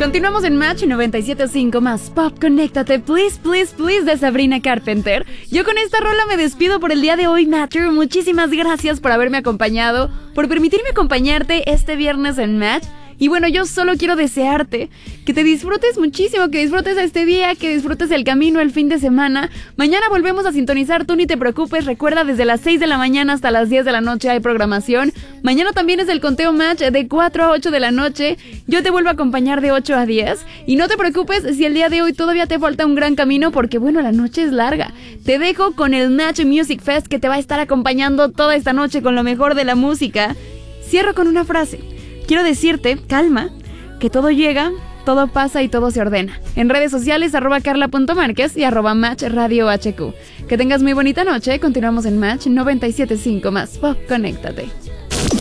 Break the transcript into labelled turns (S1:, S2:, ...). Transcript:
S1: Continuamos en Match 97.5 más Pop. Conéctate, please, please, please, de Sabrina Carpenter. Yo con esta rola me despido por el día de hoy, Matcher. Muchísimas gracias por haberme acompañado, por permitirme acompañarte este viernes en Match. Y bueno, yo solo quiero desearte que te disfrutes muchísimo, que disfrutes este día, que disfrutes el camino, el fin de semana. Mañana volvemos a sintonizar, tú ni te preocupes. Recuerda, desde las 6 de la mañana hasta las 10 de la noche hay programación. Mañana también es el conteo Match de 4 a 8 de la noche. Yo te vuelvo a acompañar de 8 a 10. Y no te preocupes si el día de hoy todavía te falta un gran camino, porque bueno, la noche es larga. Te dejo con el Match Music Fest, que te va a estar acompañando toda esta noche con lo mejor de la música. Cierro con una frase. Quiero decirte, calma, que todo llega, todo pasa y todo se ordena. En redes sociales, @carla.márquez y @matchradiohq. Que tengas muy bonita noche. Continuamos en Match 97.5 más Pop. Conéctate.